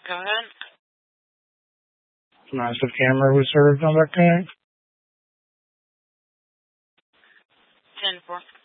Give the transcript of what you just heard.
Go ahead. Massive camera was served on that guy. 10-4.